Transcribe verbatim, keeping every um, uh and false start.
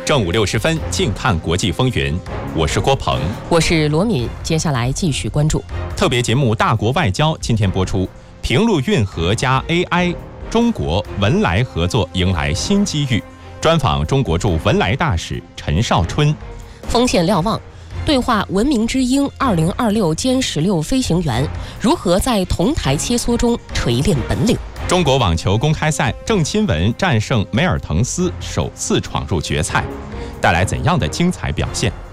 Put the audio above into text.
正午六十分，静看国际风云。我是郭鹏， 我是罗敏。接下来继续关注特别节目《大国外交》，今天播出。平陆运河加 A I， 中国文莱合作迎来新机遇。专访中国驻文莱大使陈少春。 锋线瞭望，对话文明之鹰二零二六歼十六飞行员如何在同台切磋中锤炼本领。 中国网球公开赛，郑钦文战胜梅尔滕斯，首次闯入决赛，带来怎样的精彩表现？